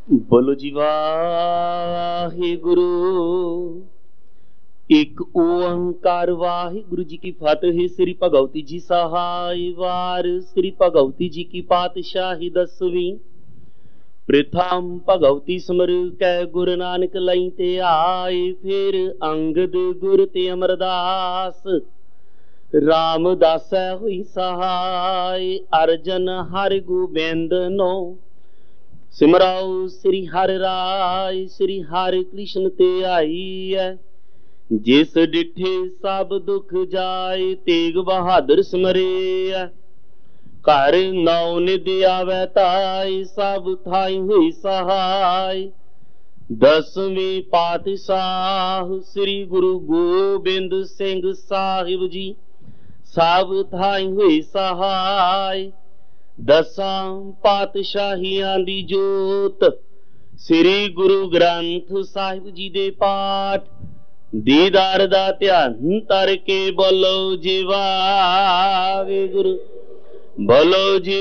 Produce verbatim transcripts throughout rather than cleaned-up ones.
बोलो जी वाहिगुरु। एक ओंकार वाहिगुरु जी की फतेह। श्री भगवती जी सहाय वार। श्री भगवती जी की पातशाही दसवीं। प्रथम भगवती सिमर कै गुरु नानक लई ते आए। फिर अंगद गुर ते अमरदास। रामदास हुई सहाय। अर्जन हर गोबिंद नो। सिमराओ श्री हरि राय। श्री हरि कृष्ण ते आई है। जिस डिठे सब दुख जाए। तेग बहादुर सिमरे है। घर नौ निध आवे ताई। सब थाई हुई सहाय। दसवीं पातशाह श्री गुरु गोबिंद सिंह साहिब जी। सब थाई हुई सहाय। दसां पातशाहियां दी जोत। श्री गुरु ग्रंथ साहिब जी दे पाठ। दीदार दा ध्यान तर के बोलो जी वाहिगुरु। बोलो जी।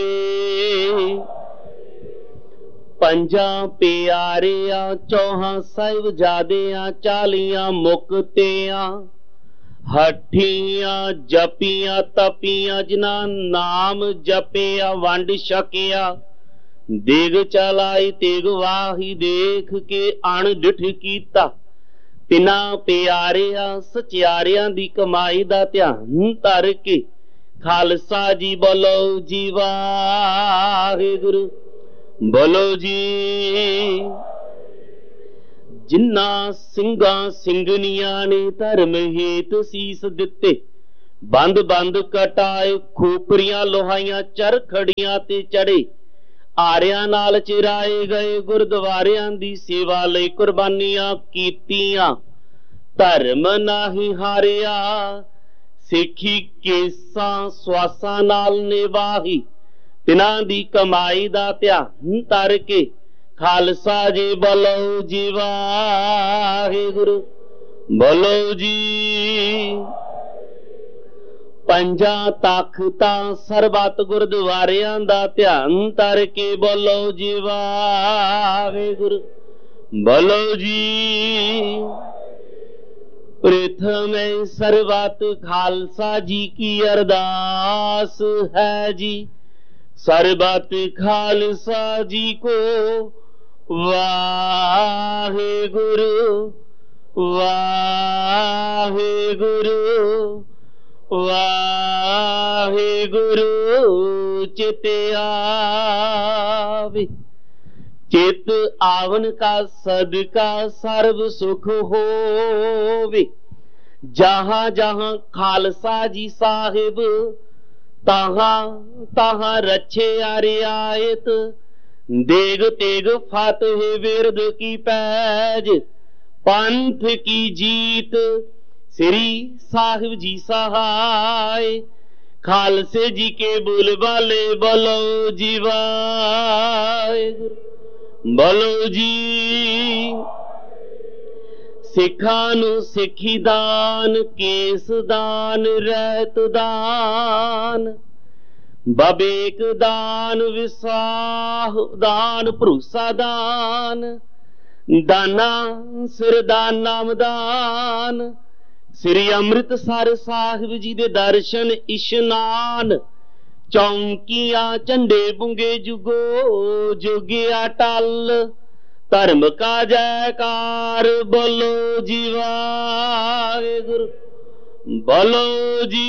पंजा प्यारियां चौहां साहिबजादियां। चालियां मुक्तियां। हठियां जपियां तपियां। जिन्हां नाम जपिया वंड छकिया। देग चलाई तेग वाही। देख के अण डिठ कीता। तिना प्यारियां सचियारियां दी कमाई दा ध्यान धर के। खालसा जी बोलो जी वाहिगुरु। बोलो जी। जिन्ना ਸਿੰਘਾਂ ਸਿੰਘਣੀਆਂ ने धर्म हेत सीस दिते। बंद बंद कटाए खोपरियां लोहाइयां चरखड़ियां ते चढ़े। आरियां नाल चिराए गए गुरद्वारियां दी सेवा लई कुर्बानियां कीतियां। धर्म नाही हारिया सिੱਖੀ केसां ਸਵਾਸਾਂ नाल निभाही। तिन्हां दी कमाई दा ध्यान धर के। खालसा जी बोलो जी वाहिगुरु। बोलो जी। पंजा तख्तां सरबत गुरद्वारियां दा ध्यान धर के। बोलो जी वाहिगुरु। बोलो जी। प्रथम सरबत खालसा जी की अरदास है जी। सरबत खालसा जी को वाहिगुरु वाहिगुरु वाहिगुरु। चित आवे। चित आवन का सदका सर्व सुख होवे। जहां जहां खालसा जी साहिब। तहां तहां रच्छे रियायत। देग तेग फतेह विरद की पैज। पंथ की जीत श्री साहिब जी सहाय। खालसे जी के बुलबुले बोलो जी वाहिगुरु। बोलो जी। सिखां नूं सिखी दान। केस दान रहत दान। बबेक दान विसाह दान। भरोसा दान। दाना सिर दान नाम दान। श्री अमृतसर साहिब जी दे दर्शन इशनान। चौंकियां झंडे बुंगे जुगो जुगिया टल। धर्म का जयकार बोलो जी वाहिगुरु। बोलो जी।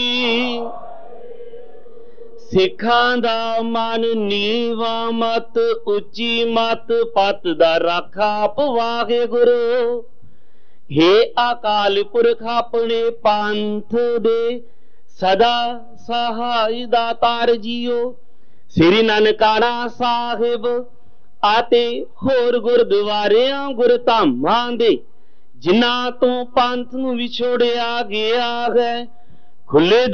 सिखां दा मन नीवा मत। उची मत पत दा राखा वाहिगुरु। हे अकाल पुरख अपने पंथ दे सदा सहाय दातार जियो। श्री ननकाना साहिब आते होर गुरद्वारियां गुरधामां दे। जिन्हां तो पंथ नूं विछोड़िया गया है। खुले